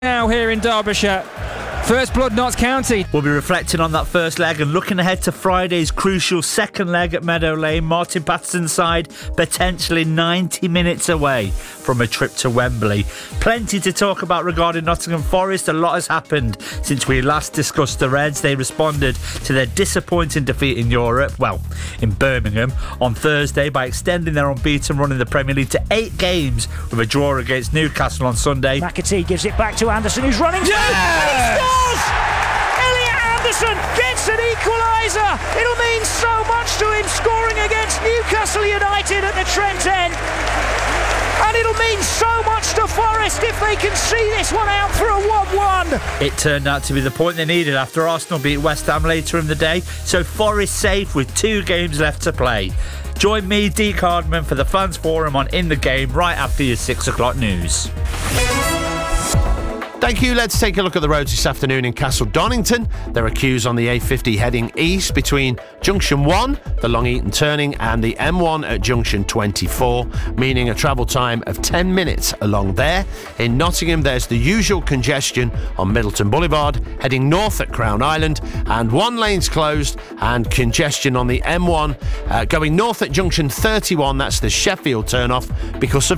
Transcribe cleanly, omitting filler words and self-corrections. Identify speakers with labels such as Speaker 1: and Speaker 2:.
Speaker 1: Now here in Derbyshire, First Blood Notts County.
Speaker 2: We'll be reflecting on that first leg and looking ahead to Friday's crucial second leg at Meadow Lane. Martin Patterson's side potentially 90 minutes away from a trip to Wembley. Plenty to talk about regarding Nottingham Forest. A lot has happened since we last discussed the Reds. They responded to their disappointing defeat in Europe, in Birmingham, on Thursday by extending their unbeaten run in the Premier League to 8 games with a draw against Newcastle on Sunday.
Speaker 3: McAtee gives it back to Anderson, who's running through, and he scores! Elliot Anderson gets an equaliser. It'll mean so much to him scoring against Newcastle United at the Trent End. And it'll mean so much to Forest if they can see this one out for a 1-1.
Speaker 2: It turned out to be the point they needed after Arsenal beat West Ham later in the day, so Forest safe with 2 games left to play. Join me, Deke Hardman, for the Fans Forum on In The Game right after your 6 o'clock news.
Speaker 4: Thank you. Let's take a look at the roads this afternoon in Castle Donington. There are queues on the A50 heading east between Junction 1, the Long Eaton turning, and the M1 at Junction 24, meaning a travel time of 10 minutes along there. In Nottingham, there's the usual congestion on Middleton Boulevard, heading north at Crown Island, and one lane's closed, and congestion on the M1 going north at Junction 31, that's the Sheffield turn-off, because of